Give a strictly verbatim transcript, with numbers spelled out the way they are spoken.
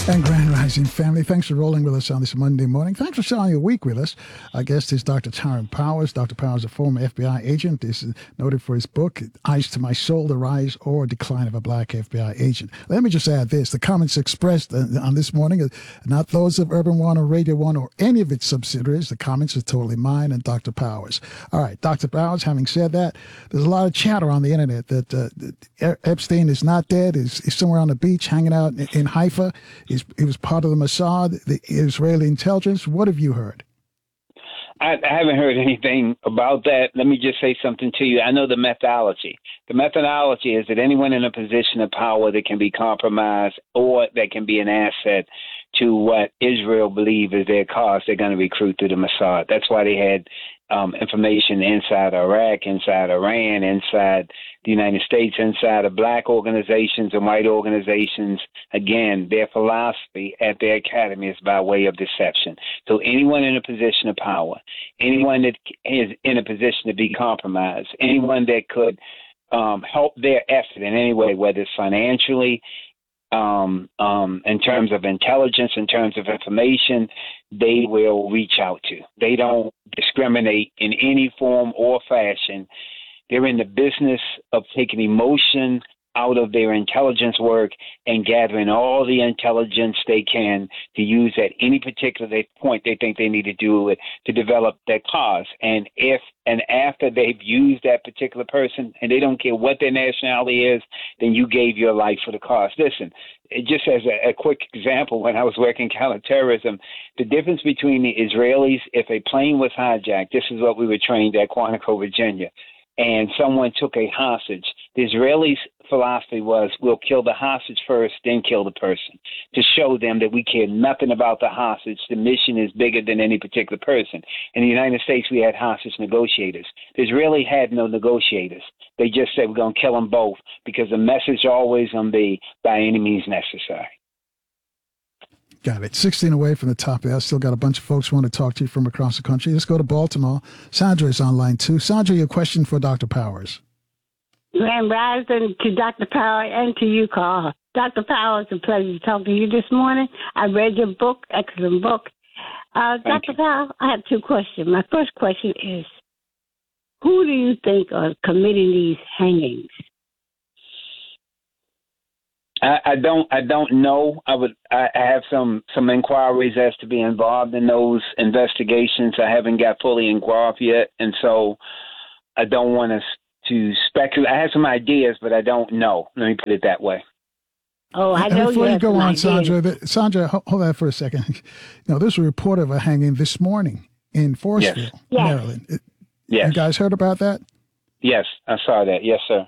And Grand Rising family, thanks for rolling with us on this Monday morning. Thanks for starting your week with us. Our guest is Doctor Tyrone Powers. Doctor Powers, a former F B I agent, is noted for his book, Eyes to My Soul, The Rise or Decline of a Black F B I Agent. Let me just add this. The comments expressed on this morning are not those of Urban One or Radio One or any of its subsidiaries. The comments are totally mine and Doctor Powers. All right, Doctor Powers, having said that, there's a lot of chatter on the internet that, uh, that Epstein is not dead, is, is somewhere on the beach hanging out in, in Haifa. He's, he was part of the Mossad, the Israeli intelligence. What have you heard? I, I haven't heard anything about that. Let me just say something to you. I know the methodology. The methodology is that anyone in a position of power that can be compromised or that can be an asset to what Israel believe is their cause, they're going to recruit through the Mossad. That's why they had um, information inside Iraq, inside Iran, inside the United States, inside of black organizations and white organizations. Again, their philosophy at their academy is by way of deception. So anyone in a position of power, anyone that is in a position to be compromised, anyone that could um, help their effort in any way, whether it's financially, Um, um, in terms of intelligence, in terms of information, they will reach out to. They don't discriminate in any form or fashion. They're in the business of taking emotion out of their intelligence work and gathering all the intelligence they can to use at any particular point they think they need to do it to develop their cause. And if and after they've used that particular person, and they don't care what their nationality is, then you gave your life for the cause. Listen, just as a, a quick example, when I was working counterterrorism, the difference between the Israelis, if a plane was hijacked, this is what we were trained at Quantico, Virginia, and someone took a hostage. The Israelis' philosophy was, we'll kill the hostage first, then kill the person, to show them that we care nothing about the hostage. The mission is bigger than any particular person. In the United States, we had hostage negotiators. The Israeli had no negotiators. They just said, we're going to kill them both, because the message always going to be by any means necessary. Got it. sixteen away from the top there. I still got a bunch of folks who want to talk to you from across the country. Let's go to Baltimore. Sandra is on line two. Sandra, your question for Doctor Powers. Grand Rising to Doctor Powers and to you, Carl. Doctor Powers, it's a pleasure to talk to you this morning. I read your book, excellent book. Uh, Doctor Powers, I have two questions. My first question is, who do you think are committing these hangings? I, I don't. I don't know. I would. I have some some inquiries as to be involved in those investigations. I haven't got fully involved yet, and so I don't want to to speculate. I have some ideas, but I don't know. Let me put it that way. Oh, I know. Before you, you go on, ideas. Sandra, the, Sandra, hold that for a second. You know, there's a report of a hanging this morning in Forestville, yes. Maryland. Yes. Yes. You guys heard about that? Yes, I saw that. Yes, sir.